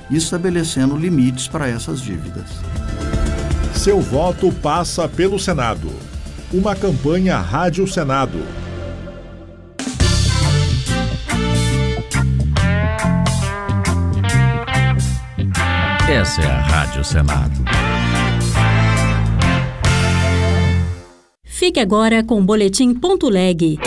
e estabelecendo limites para essas dívidas. Seu voto passa pelo Senado. Uma campanha Rádio Senado. Essa é a Rádio Senado. Fique agora com o Boletim.leg.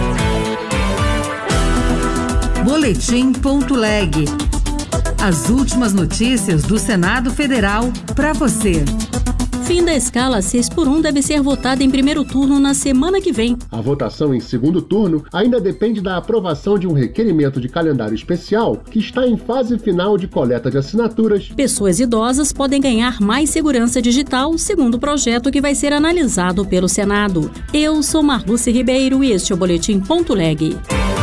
Boletim.leg. As últimas notícias do Senado Federal para você. Fim da escala 6x1 deve ser votada em primeiro turno na semana que vem. A votação em segundo turno ainda depende da aprovação de um requerimento de calendário especial que está em fase final de coleta de assinaturas. Pessoas idosas podem ganhar mais segurança digital, segundo o projeto que vai ser analisado pelo Senado. Eu sou Marluce Ribeiro e este é o Boletim.leg.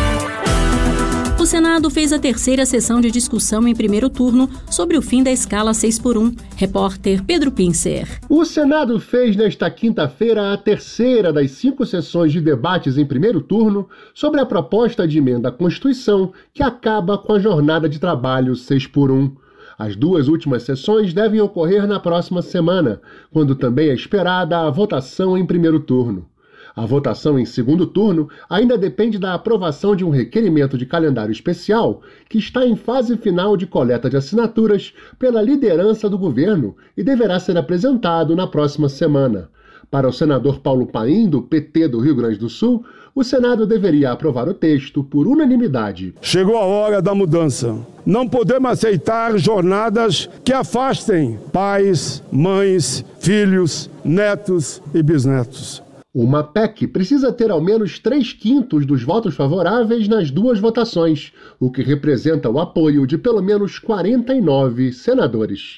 O Senado fez a terceira sessão de discussão em primeiro turno sobre o fim da escala 6x1. Repórter Pedro Pincer. O Senado fez nesta quinta-feira a terceira das 5 sessões de debates em primeiro turno sobre a proposta de emenda à Constituição que acaba com a jornada de trabalho 6x1. As 2 últimas sessões devem ocorrer na próxima semana, quando também é esperada a votação em primeiro turno. A votação em segundo turno ainda depende da aprovação de um requerimento de calendário especial que está em fase final de coleta de assinaturas pela liderança do governo e deverá ser apresentado na próxima semana. Para o senador Paulo Paim, do PT do Rio Grande do Sul, o Senado deveria aprovar o texto por unanimidade. Chegou a hora da mudança. Não podemos aceitar jornadas que afastem pais, mães, filhos, netos e bisnetos. Uma PEC precisa ter ao menos 3/5 dos votos favoráveis nas 2 votações, o que representa o apoio de pelo menos 49 senadores.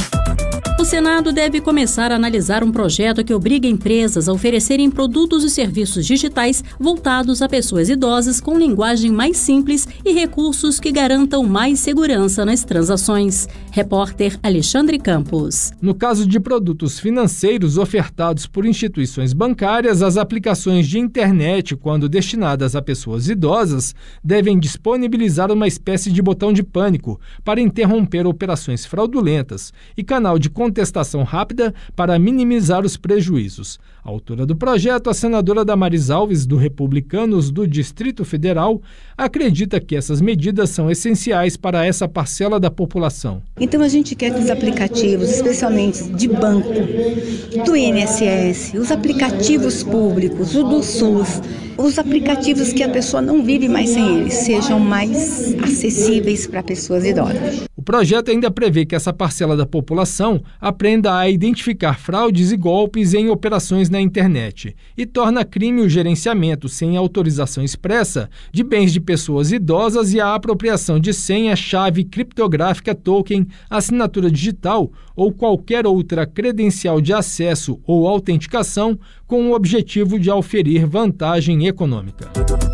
O Senado deve começar a analisar um projeto que obriga empresas a oferecerem produtos e serviços digitais voltados a pessoas idosas com linguagem mais simples e recursos que garantam mais segurança nas transações. Repórter Alexandre Campos. No caso de produtos financeiros ofertados por instituições bancárias, as aplicações de internet, quando destinadas a pessoas idosas, devem disponibilizar uma espécie de botão de pânico para interromper operações fraudulentas e canal de contestação rápida para minimizar os prejuízos. A autora do projeto, a senadora Damares Alves, do Republicanos do Distrito Federal, acredita que essas medidas são essenciais para essa parcela da população. Então a gente quer que os aplicativos, especialmente de banco, do INSS, os aplicativos públicos, o do SUS, os aplicativos que a pessoa não vive mais sem eles, sejam mais acessíveis para pessoas idosas. O projeto ainda prevê que essa parcela da população aprenda a identificar fraudes e golpes em operações na internet e torna crime o gerenciamento sem autorização expressa de bens de pessoas idosas e a apropriação de senha, chave criptográfica, token, assinatura digital ou qualquer outra credencial de acesso ou autenticação com o objetivo de auferir vantagem econômica.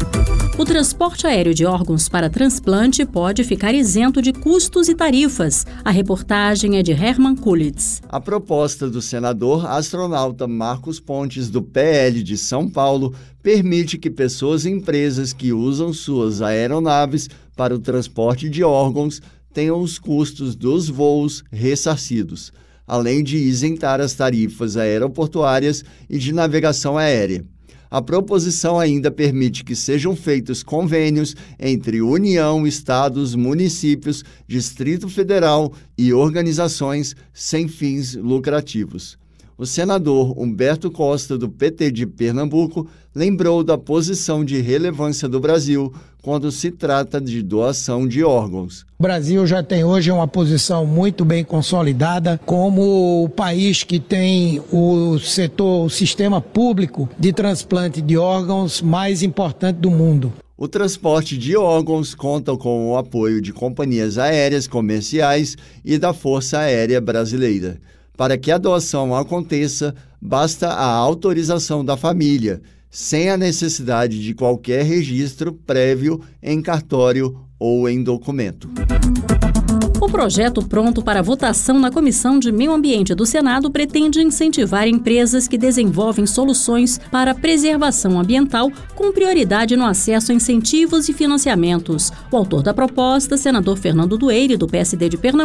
O transporte aéreo de órgãos para transplante pode ficar isento de custos e tarifas. A reportagem é de Herman Kulitz. A proposta do senador astronauta Marcos Pontes, do PL de São Paulo, permite que pessoas e empresas que usam suas aeronaves para o transporte de órgãos tenham os custos dos voos ressarcidos, além de isentar as tarifas aeroportuárias e de navegação aérea. A proposição ainda permite que sejam feitos convênios entre União, estados, municípios, Distrito Federal e organizações sem fins lucrativos. O senador Humberto Costa, do PT de Pernambuco, lembrou da posição de relevância do Brasil quando se trata de doação de órgãos. O Brasil já tem hoje uma posição muito bem consolidada como o país que tem o sistema público de transplante de órgãos mais importante do mundo. O transporte de órgãos conta com o apoio de companhias aéreas comerciais e da Força Aérea Brasileira. Para que a doação aconteça, basta a autorização da família, sem a necessidade de qualquer registro prévio em cartório ou em documento. O projeto pronto para votação na Comissão de Meio Ambiente do Senado pretende incentivar empresas que desenvolvem soluções para a preservação ambiental com prioridade no acesso a incentivos e financiamentos. O autor da proposta, senador Fernando Dueire, do PSD de Pernambuco,